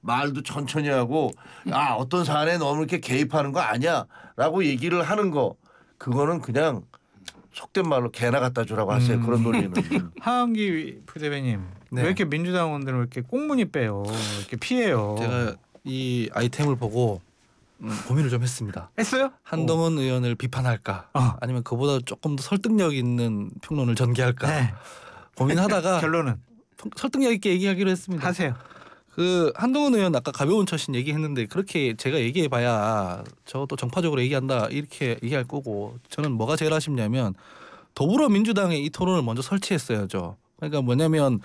말도 천천히 하고 어떤 사안에 너무 이렇게 개입하는 거 아니야라고 얘기를 하는 거 그거는 그냥 속된 말로 개나 갖다 주라고 하세요. 그런 논리는. 하은기 부대변인 왜 이렇게 민주당원들은 왜 이렇게 꽁무니 빼요? 왜 이렇게 피해요? 제가 이 아이템을 보고 고민을 좀 했습니다. 했어요? 한동훈 의원을 비판할까 아니면 그보다 조금 더 설득력 있는 평론을 전개할까 고민하다가 결론은 설득력 있게 얘기하기로 했습니다. 하세요. 그 한동훈 의원 아까 가벼운 처신 얘기했는데 그렇게 제가 얘기해봐야 저도 정파적으로 얘기한다 이렇게 얘기할 거고 저는 뭐가 제일 아쉽냐면 더불어민주당에 이 토론을 먼저 설치했어야죠. 그러니까 뭐냐면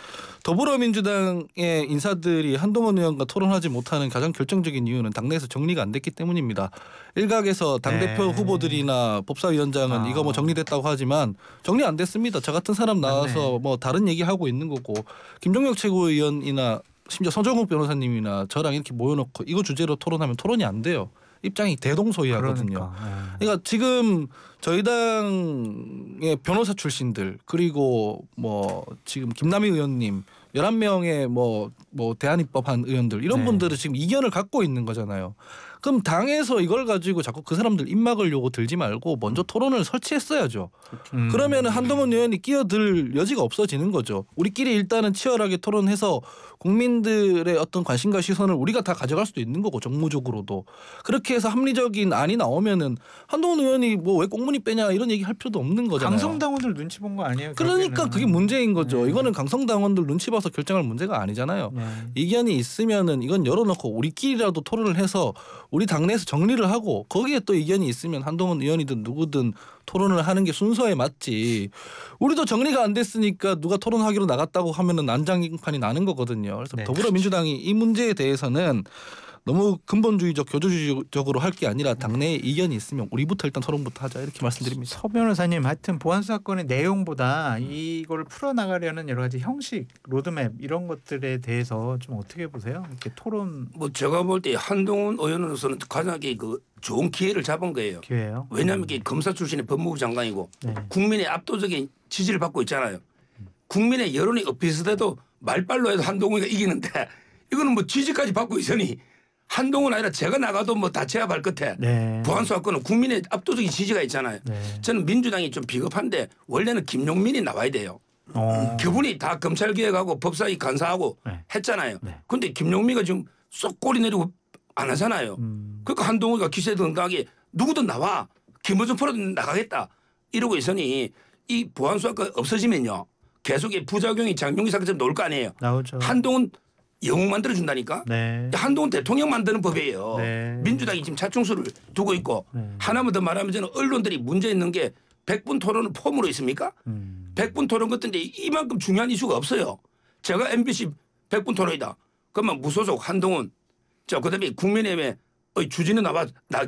더불어민주당의 인사들이 한동훈 의원과 토론하지 못하는 가장 결정적인 이유는 당내에서 정리가 안 됐기 때문입니다. 일각에서 당대표 후보들이나 법사위원장은 이거 뭐 정리됐다고 하지만 정리 안 됐습니다. 저 같은 사람 나와서 뭐 다른 얘기하고 있는 거고 김종혁 최고위원이나 심지어 서정욱 변호사님이나 저랑 이렇게 모여놓고 이거 주제로 토론하면 토론이 안 돼요. 입장이 대동소이하거든요. 그러니까 지금 저희 당의 변호사 출신들 그리고 뭐 지금 김남희 의원님 11명의 뭐 대한입법한 의원들 이런 분들은 지금 이견을 갖고 있는 거잖아요. 그럼 당에서 이걸 가지고 자꾸 그 사람들 입 막으려고 들지 말고 먼저 토론을 설치했어야죠. 그러면 한동훈 의원이 끼어들 여지가 없어지는 거죠. 우리끼리 일단은 치열하게 토론해서 국민들의 어떤 관심과 시선을 우리가 다 가져갈 수도 있는 거고 정무적으로도. 그렇게 해서 합리적인 안이 나오면은 한동훈 의원이 뭐 왜 꽁무니 빼냐 이런 얘기 할 필요도 없는 거잖아요. 강성당원들 눈치 본 거 아니에요? 그러니까 결국에는. 그게 문제인 거죠. 이거는 강성당원들 눈치 봐서 결정할 문제가 아니잖아요. 이견이 있으면은 이건 열어놓고 우리끼리라도 토론을 해서 우리 당내에서 정리를 하고 거기에 또 이견이 있으면 한동훈 의원이든 누구든 토론을 하는 게 순서에 맞지. 우리도 정리가 안 됐으니까 누가 토론하기로 나갔다고 하면은 난장판이 나는 거거든요. 그래서 더불어민주당이 이 문제에 대해서는 너무 근본주의적 교조주의적으로 할 게 아니라 당내에 이견이 있으면 우리부터 일단 토론부터 하자 이렇게 말씀드립니다. 서 변호사님 하여튼 보안 사건의 내용보다 이걸 풀어나가려는 여러 가지 형식, 로드맵 이런 것들에 대해서 좀 어떻게 보세요? 이렇게 토론. 뭐 제가 볼 때 한동훈 의원으로서는 가장 그 좋은 기회를 잡은 거예요. 기회요? 왜냐하면 검사 출신의 법무부 장관이고 국민의 압도적인 지지를 받고 있잖아요. 국민의 여론이 비슷해도 말빨로 해도 한동훈이가 이기는데 이거는 뭐 지지까지 받고 있으니 한동훈 아니라 제가 나가도 뭐 다 제압 할 끝에 보안 사건은 국민의 압도적인 지지가 있잖아요. 저는 민주당이 좀 비겁한데 원래는 김용민이 나와야 돼요. 그분이 다 검찰개혁하고 법사위 간사하고 했잖아요. 그런데 김용민이가 지금 쏙 꼬리 내리고 안 하잖아요. 그러니까 한동훈이가 기세등등하게 누구든 나와 김어준 프로도 나가겠다 이러고 있으니 이 보안 사건 없어지면요. 계속 부작용이 장용기 사건처럼 나올 거 아니에요. 나오죠. 한동훈 영웅 만들어준다니까. 한동훈 대통령 만드는 법이에요. 민주당이 지금 차충수를 두고 있고 하나만 더 말하면 저는 언론들이 문제 있는 게 100분 토론은 폼으로 있습니까? 100분 토론 같은데 이만큼 중요한 이슈가 없어요. 제가 MBC 100분 토론이다. 그러면 무소속 한동훈 그다음에 국민의힘에 주진우 나와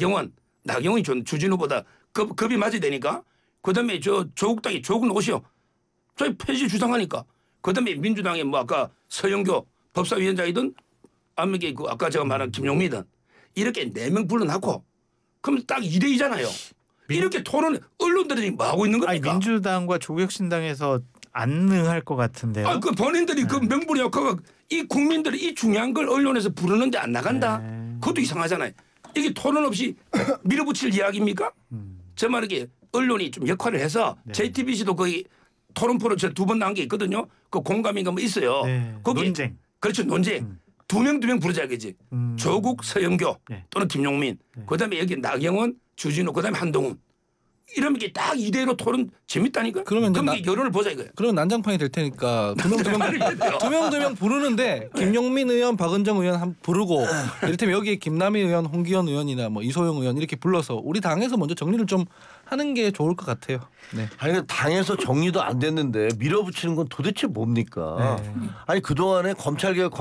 나경원이 주진우보다 급이 맞아야 되니까 그다음에 조국 당이 조국 놓으시오. 저희 폐지 주장하니까 그다음에 민주당에 뭐 아까 서영교 법사위원장이든 아니면 아까 제가 말한 김용민이든 이렇게 4명 불러놓고 그럼 딱 2대2잖아요. 이렇게 토론 언론들이 뭐 하고 있는 겁니까? 아니, 민주당과 조국신당에서 안 능할 것 같은데요. 그 본인들이 그 명분이 없고 이 국민들이 이 중요한 걸 언론에서 부르는데 안 나간다. 그것도 이상하잖아요. 이게 토론 없이 밀어붙일 이야기입니까? 저 말이게 언론이 좀 역할을 해서 JTBC도 거의 토론 프로 저 2번 나온 게 있거든요. 그 공감인가 뭐 있어요. 거기 논쟁. 그렇죠. 논쟁. 2명 부르자 그지. 조국 서영교 또는 김용민. 그다음에 여기 나경원 주진우 그다음에 한동훈. 이러면 이게 딱 2대1로 토론 재밌다니까. 그럼 이게 여론을 보자 이거예요. 그러면 난장판이 될 테니까 두 명 부르는데 김용민 의원, 박은정 의원 부르고 이를테면 여기에 김남희 의원, 홍기현 의원이나 뭐 이소영 의원 이렇게 불러서 우리 당에서 먼저 정리를 좀 하는 게 좋을 것 같아요. 아니 당에서 정리도 안 됐는데 밀어붙이는 건 도대체 뭡니까? 아니 그동안에 검찰개혁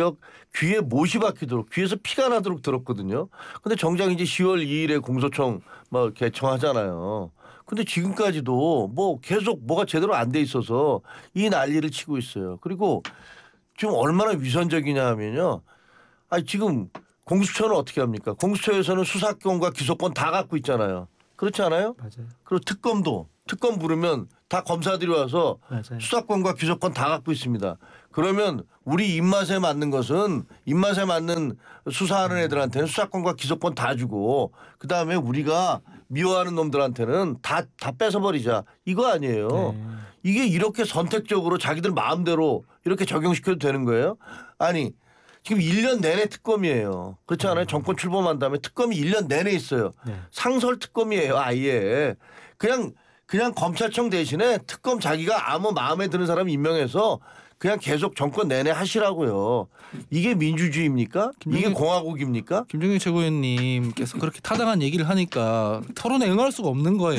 귀에 못이 박히도록 귀에서 피가 나도록 들었거든요. 근데 정작 이제 10월 2일에 공소청 뭐 개청하잖아요. 근데 지금까지도 뭐 계속 뭐가 제대로 안 돼 있어서 이 난리를 치고 있어요. 그리고 지금 얼마나 위선적이냐 하면요. 아니 지금 공수처는 어떻게 합니까? 공수처에서는 수사권과 기소권 다 갖고 있잖아요. 그렇지 않아요? 맞아요. 그리고 특검 부르면 다 검사들이 와서 맞아요. 수사권과 기소권 다 갖고 있습니다. 그러면 우리 입맛에 맞는 것은 입맛에 맞는 수사하는 애들한테는 수사권과 기소권 다 주고 그다음에 우리가 미워하는 놈들한테는 다 뺏어버리자. 이거 아니에요. 네. 이게 이렇게 선택적으로 자기들 마음대로 이렇게 적용시켜도 되는 거예요? 아니 지금 1년 내내 특검이에요. 그렇지 않아요? 정권 출범한 다음에 특검이 1년 내내 있어요. 네. 상설 특검이에요. 아예. 그냥 검찰청 대신에 특검 자기가 아무 마음에 드는 사람 임명해서 그냥 계속 정권 내내 하시라고요. 이게 민주주의입니까? 이게 공화국입니까? 김종인 최고위원님께서 그렇게 타당한 얘기를 하니까 토론에 응할 수가 없는 거예요.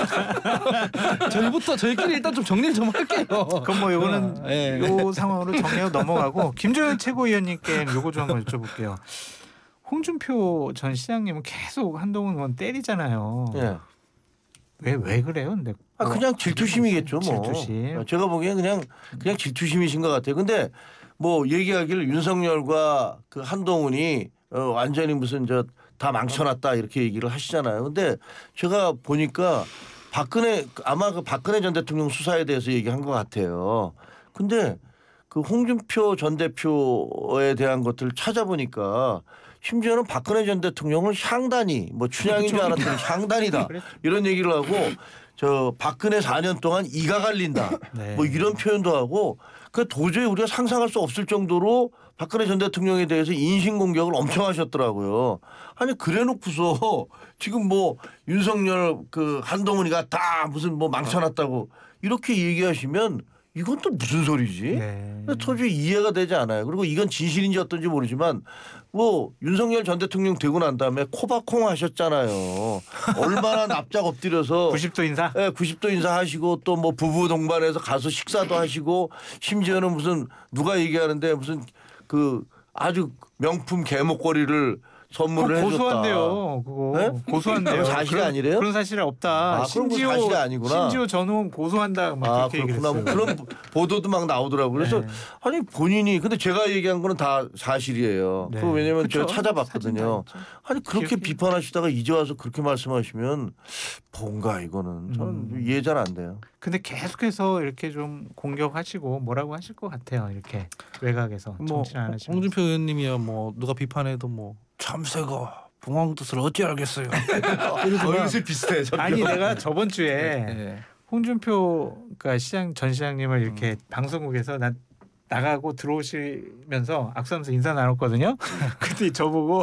저희끼리 일단 좀 정리를 좀 할게요. 그럼 뭐 이거는 네. 요 상황으로 정리하고 넘어가고 김종인 최고위원님께 요거 좀 한번 여쭤볼게요. 홍준표 전 시장님은 계속 한동훈 의원 때리잖아요. 예. 왜 그래요? 근데 그냥 질투심이겠죠, 뭐. 질투심. 제가 보기엔 그냥 질투심이신 것 같아요. 근데 뭐 얘기하기를 윤석열과 그 한동훈이 완전히 무슨 다 망쳐놨다 이렇게 얘기를 하시잖아요. 근데 제가 보니까 아마 그 박근혜 전 대통령 수사에 대해서 얘기한 것 같아요. 근데 그 홍준표 전 대표에 대한 것들을 찾아보니까 심지어는 박근혜 전 대통령을 향단이 뭐 춘향인 줄 알았더니 향단이다 이런 얘기를 하고 박근혜 4년 동안 이가 갈린다 네. 뭐 이런 표현도 하고 그 도저히 우리가 상상할 수 없을 정도로 박근혜 전 대통령에 대해서 인신공격을 엄청 하셨더라고요. 아니 그래놓고서 지금 뭐 윤석열 그 한동훈이가 다 무슨 뭐 망쳐놨다고 이렇게 얘기하시면 이건 또 무슨 소리지? 네. 도저히 이해가 되지 않아요. 그리고 이건 진실인지 어떤지 모르지만 뭐 윤석열 전 대통령 되고 난 다음에 코바콩 하셨잖아요. 얼마나 납작 엎드려서 90도 인사? 네, 90도 인사하시고 또 뭐 부부 동반해서 가서 식사도 하시고 심지어는 무슨 누가 얘기하는데 무슨 그 아주 명품 개목걸이를 선물을 해줬다. 고소한데요. 그거 네? 고소한데요. 사실이 아니래요? 그런 사실이 없다. 그런 건 사실이 아니구나. 심지어 전후 고소한다. 막 그렇게 그렇구나. 뭐 얘기했어요. 그런 보도도 막 나오더라고요. 그래서 네. 아니 본인이 근데 제가 얘기한 거는 다 사실이에요. 네. 그거 왜냐면 그쵸? 제가 찾아봤거든요. 사진 다 있죠. 아니 그렇게 기억이- 비판하시다가 이제 와서 그렇게 말씀하시면 뭔가 이거는 저는 이해 잘 안 돼요. 근데 계속해서 이렇게 좀 공격하시고 뭐라고 하실 것 같아요. 이렇게 외곽에서 뭐 정치를 안 하시면. 홍준표 의원님이야 뭐 누가 비판해도 뭐 참새가 봉황 뜻을 어찌 알겠어요. 요새 비슷해. 아니 내가 저번 주에 네. 홍준표 그러니까 전 시장님을 이렇게 방송국에서 난 나가고 들어오시면서 악수하면서 인사 나눴거든요. 그때 저보고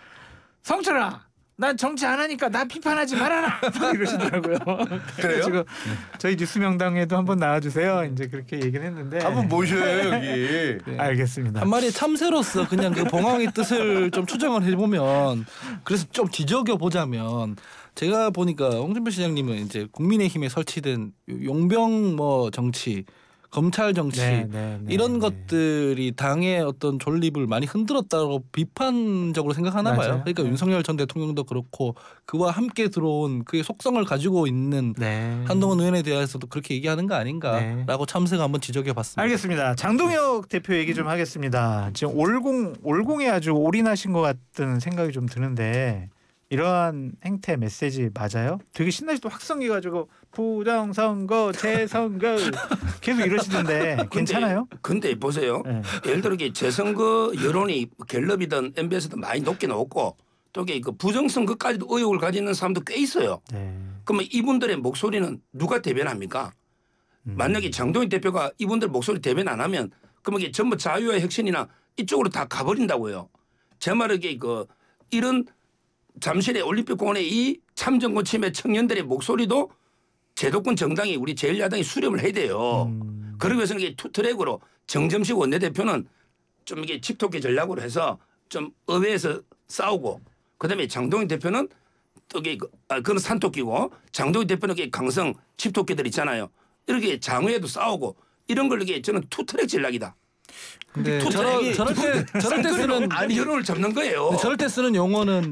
성철아 난 정치 안 하니까 나 비판하지 말아라 막 이러시더라고요. 그래요? 저희 뉴스 명당에도 한번 나와주세요. 이제 그렇게 얘기를 했는데 한번 모셔요 여기. 네. 알겠습니다. 한 마리의 참새로서 그냥 그 봉황의 뜻을 좀 추정을 해보면 그래서 좀 뒤적여 보자면 제가 보니까 홍준표 시장님은 이제 국민의힘에 설치된 용병 뭐 정치 검찰 정치 이런 것들이 당의 어떤 존립을 많이 흔들었다고 비판적으로 생각하나 맞아요. 봐요. 그러니까 윤석열 전 대통령도 그렇고 그와 함께 들어온 그의 속성을 가지고 있는 한동훈 의원에 대해서도 그렇게 얘기하는 거 아닌가라고 참새가 한번 지적해봤습니다. 알겠습니다. 장동혁 대표 얘기 좀 하겠습니다. 지금 올공에 아주 올인하신 것 같은 생각이 좀 드는데 이러한 행태 메시지 맞아요? 되게 신나시도 확성해가지고 부정선거 재선거 계속 이러시던데 괜찮아요? 근데 보세요. 네. 예를 들어 재선거 여론이 갤럽이든 MBS든 많이 높게 나왔고 또 그 부정선거까지도 의혹을 가지는 사람도 꽤 있어요. 네. 그러면 이분들의 목소리는 누가 대변합니까? 만약에 장동인 대표가 이분들 목소리 대변 안 하면 그러면 이게 전부 자유와 혁신이나 이쪽으로 다 가버린다고요. 제 말은 이런 잠실의 올림픽공원의 이 참정권 침해 청년들의 목소리도 제도권 정당이 우리 제1야당이 수렴을 해야 돼요. 그러기 위해서는 이게 투트랙으로 정점식 원내대표는 좀 이게 집토끼 전략으로 해서 좀 의회에서 싸우고 그다음에 장동인 대표는 또 그건 산토끼고 장동인 대표는 강성 집토끼들 있잖아요. 이렇게 장외에도 싸우고 이런 걸 이게 저는 투트랙 전략이다. 근데 저럴 때 쓰는 여론을 잡는 거예요. 저럴 때 쓰는 용어는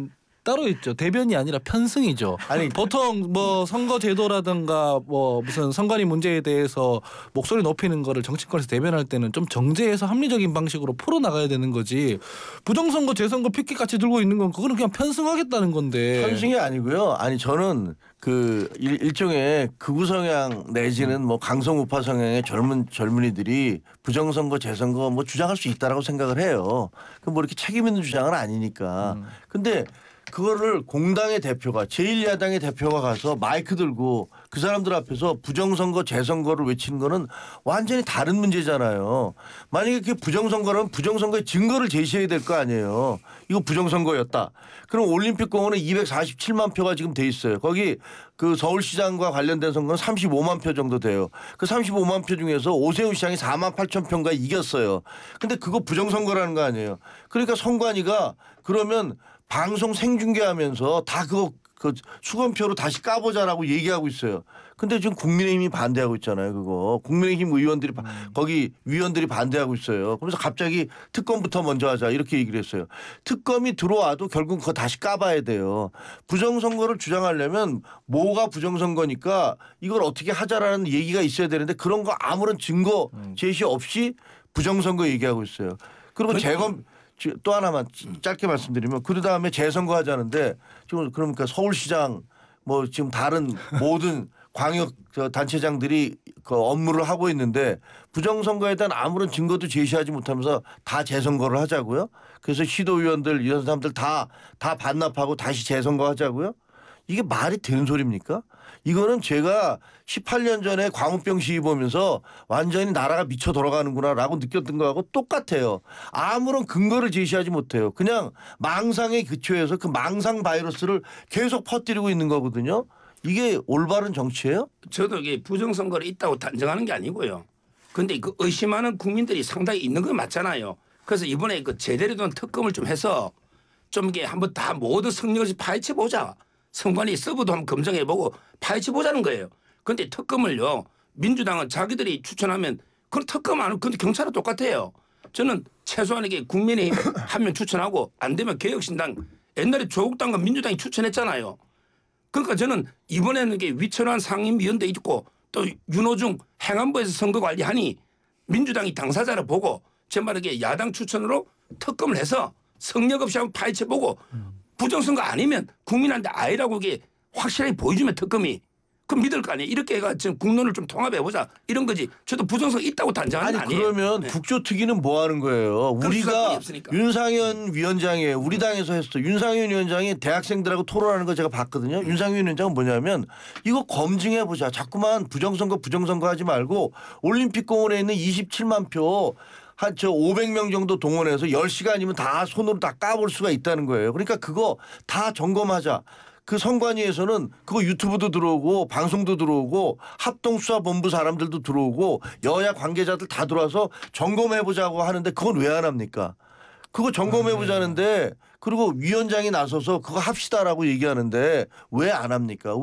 따로 있죠. 대변이 아니라 편승이죠. 아니 보통 뭐 선거 제도라든가 뭐 무슨 선관위 문제에 대해서 목소리 높이는 거를 정치권에서 대변할 때는 좀 정제해서 합리적인 방식으로 풀어 나가야 되는 거지. 부정선거 재선거 픽켓 같이 들고 있는 건 그거는 그냥 편승하겠다는 건데. 편승이 아니고요. 아니 저는 그 일종의 극우 성향 내지는 뭐 강성 우파 성향의 젊은이들이 부정선거 재선거 뭐 주장할 수 있다라고 생각을 해요. 그 뭐 이렇게 책임 있는 주장은 아니니까. 근데 그거를 공당의 대표가 제1야당의 대표가 가서 마이크 들고 그 사람들 앞에서 부정선거 재선거를 외치는 거는 완전히 다른 문제잖아요. 만약에 그게 부정선거라면 부정선거의 증거를 제시해야 될 거 아니에요. 이거 부정선거였다. 그럼 올림픽공원에 247만 표가 지금 돼 있어요. 거기 그 서울시장과 관련된 선거는 35만 표 정도 돼요. 그 35만 표 중에서 오세훈 시장이 4만 8천 표인가 이겼어요. 근데 그거 부정선거라는 거 아니에요. 그러니까 선관위가 그러면 방송 생중계하면서 다 그거 그 수검표로 다시 까보자라고 얘기하고 있어요. 근데 지금 국민의힘이 반대하고 있잖아요. 그거 국민의힘 의원들이 거기 위원들이 반대하고 있어요. 그래서 갑자기 특검부터 먼저 하자 이렇게 얘기를 했어요. 특검이 들어와도 결국 그거 다시 까봐야 돼요. 부정선거를 주장하려면 뭐가 부정선거니까 이걸 어떻게 하자라는 얘기가 있어야 되는데 그런 거 아무런 증거 제시 없이 부정선거 얘기하고 있어요. 그리고 재검 또 하나만 짧게 말씀드리면 그 다음에 재선거 하자는데 지금 그러니까 서울시장 뭐 지금 다른 모든 광역 단체장들이 그 업무를 하고 있는데 부정선거에 대한 아무런 증거도 제시하지 못하면서 다 재선거를 하자고요. 그래서 시도위원들 이런 사람들 다 반납하고 다시 재선거 하자고요. 이게 말이 되는 소리입니까? 이거는 제가 18년 전에 광우병 시위 보면서 완전히 나라가 미쳐 돌아가는구나라고 느꼈던 거하고 똑같아요. 아무런 근거를 제시하지 못해요. 그냥 망상에 기초해서 그 망상 바이러스를 계속 퍼뜨리고 있는 거거든요. 이게 올바른 정치예요? 저도 이게 부정선거를 있다고 단정하는 게 아니고요. 그런데 그 의심하는 국민들이 상당히 있는 건 맞잖아요. 그래서 이번에 그 제대로 된 특검을 좀 해서 좀 이게 한번 다 모든 성역을 파헤쳐 보자. 선관위 서버도 한번 검증해보고 파헤쳐 보자는 거예요. 그런데 특검을요. 민주당은 자기들이 추천하면 그건 특검 안 하고 근데 경찰은 똑같아요. 저는 최소한 이게 국민의힘 한 명 추천하고 안 되면 개혁신당 옛날에 조국당과 민주당이 추천했잖아요. 그러니까 저는 이번에는 이게 위천한 상임위원회 있고 또 윤호중 행안부에서 선거관리하니 민주당이 당사자를 보고 제 말에 야당 추천으로 특검을 해서 성역 없이 한번 파헤쳐보고 부정선거 아니면 국민한테 아니라고 이게 확실하게 보여주면 특검이 그럼 믿을 거 아니에요. 이렇게 해가 지금 국론을 좀 통합해보자 이런 거지. 저도 부정선거 있다고 단정하는 거 아니 아니에요. 그러면 네. 국조특위는 뭐 하는 거예요? 우리가 윤상현 위원장이에요. 우리 당에서 했어. 윤상현 위원장이 대학생들하고 토론하는 거 제가 봤거든요. 윤상현 위원장은 뭐냐면 이거 검증해보자. 자꾸만 부정선거 하지 말고 올림픽공원에 있는 27만 표 한 500명 정도 동원해서 10시간이면 다 손으로 다 까볼 수가 있다는 거예요. 그러니까 그거 다 점검하자. 그 선관위에서는 그거 유튜브도 들어오고 방송도 들어오고 합동수사본부 사람들도 들어오고 여야 관계자들 다 들어와서 점검해보자고 하는데 그건 왜 안 합니까? 그거 점검해보자는데 그리고 위원장이 나서서 그거 합시다라고 얘기하는데 왜 안 합니까?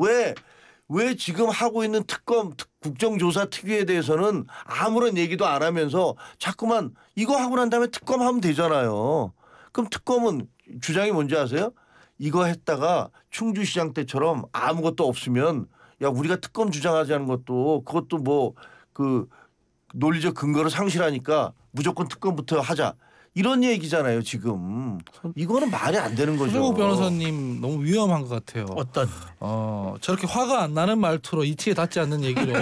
왜 지금 하고 있는 특검 국정조사 특위에 대해서는 아무런 얘기도 안 하면서 자꾸만 이거 하고 난 다음에 특검하면 되잖아요. 그럼 특검은 주장이 뭔지 아세요? 이거 했다가 충주시장 때처럼 아무것도 없으면 야 우리가 특검 주장하자는 것도 그것도 뭐 그 논리적 근거를 상실하니까 무조건 특검부터 하자. 이런 얘기잖아요 지금. 이거는 말이 안 되는 거죠. 서정욱 변호사님 너무 위험한 것 같아요. 어떤? 저렇게 화가 안 나는 말투로 이치에 닿지 않는 얘기로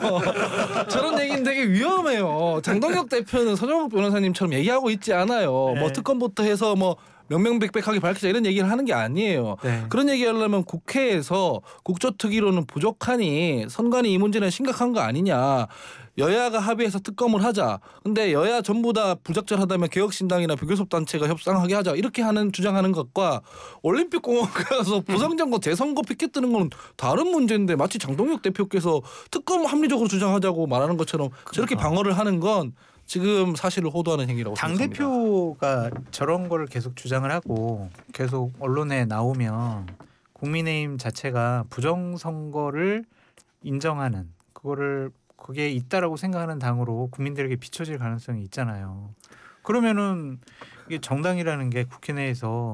저런 얘기는 되게 위험해요. 장동혁 대표는 서정욱 변호사님처럼 얘기하고 있지 않아요. 네. 뭐 특검부터 해서 뭐 명명백백하게 밝히자 이런 얘기를 하는 게 아니에요. 네. 그런 얘기하려면 국회에서 국조특위로는 부족하니 선관위 이 문제는 심각한 거 아니냐. 여야가 합의해서 특검을 하자. 근데 여야 전부 다 부적절하다면 개혁신당이나 비교섭단체가 협상하게 하자. 이렇게 주장하는 것과 올림픽공원 가서 부정선거 재선거 피켓 뜨는 건 다른 문제인데 마치 장동혁 대표께서 특검 합리적으로 주장하자고 말하는 것처럼 저렇게 방어를 하는 건 지금 사실을 호도하는 행위라고 생각합니다. 당대표가 저런 거를 계속 주장을 하고 계속 언론에 나오면 국민의힘 자체가 부정선거를 인정하는 그게 있다라고 생각하는 당으로 국민들에게 비춰질 가능성이 있잖아요. 그러면은 이게 정당이라는 게 국회 내에서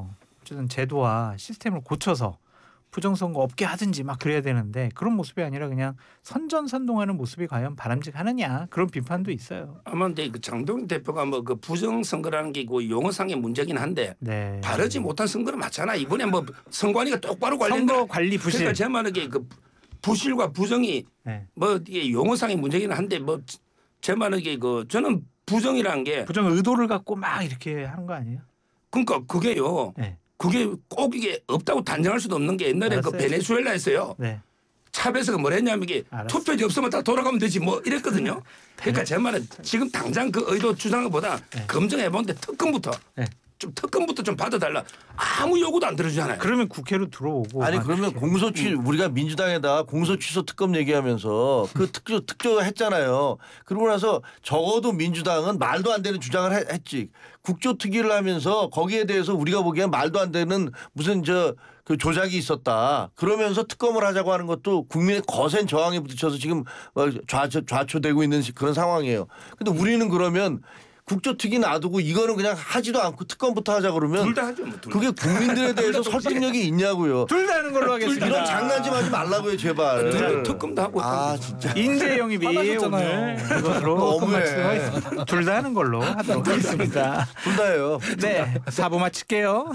어쨌든 제도와 시스템을 고쳐서 부정선거 없게 하든지 막 그래야 되는데 그런 모습이 아니라 그냥 선전선동하는 모습이 과연 바람직하느냐 그런 비판도 있어요. 아마 근데 그 장동인 대표가 뭐 그 부정선거라는 게 그 용어상의 문제긴 한데 네. 바르지 못한 선거는 맞잖아. 이번에 뭐 선관위가 똑바로 관리된 선거 관리 부실. 그러니까 제 말은 그 부실과 부정이 네. 뭐 이게 용어상의 문제긴 한데 뭐 제 말은 그 저는 부정이라는 게 부정 의도를 갖고 막 이렇게 하는 거 아니에요? 그러니까 그게요. 네. 그게 꼭 이게 없다고 단정할 수도 없는 게 옛날에 그 알았어요. 베네수엘라에서요. 네. 차베스가 뭘 했냐면 이게 알았어. 투표지 없으면 다 돌아가면 되지 뭐 이랬거든요. 그러니까 제 말은 지금 당장 그 의도 주장을 보다 네. 검증해 보는데 특검부터 네. 좀 받아달라. 아무 요구도 안 들어주잖아요. 그러면 국회로 들어오고 아니 막 그러면 이렇게. 공소 취 우리가 민주당에다 공소 취소 특검 얘기하면서 그 특조 했잖아요. 그러고 나서 적어도 민주당은 말도 안 되는 주장을 했지. 국조특위를 하면서 거기에 대해서 우리가 보기엔 말도 안 되는 무슨 그 조작이 있었다. 그러면서 특검을 하자고 하는 것도 국민의 거센 저항에 부딪혀서 지금 좌초되고 있는 그런 상황이에요. 근데 우리는 그러면 국조특위 놔두고 이거는 그냥 하지도 않고 특검부터 하자 그러면 둘 다 하죠. 뭐 둘 다. 그게 국민들에 대해서 설득력이 있냐고요. 둘 다 하는 걸로 하겠습니다. 이런 장난 좀 하지 말라고요 제발. 특검도 하고 아 진짜. 인재 영입이 오늘 이것으로 너무해. 말씀하겠습니다. 둘 다 하는 걸로 하도록 하겠습니다. 둘 다예요. 네, 4부 마칠게요.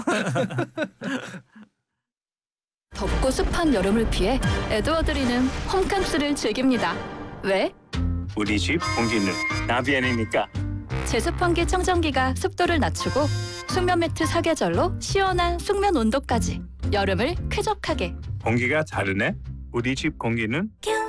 덥고 습한 여름을 피해 에드워드리는 홈캉스를 즐깁니다. 왜? 우리 집 공기는 나비엔이니까. 제습환기 청정기가 습도를 낮추고 숙면 매트 사계절로 시원한 숙면 온도까지 여름을 쾌적하게. 공기가 다르네. 우리 집 공기는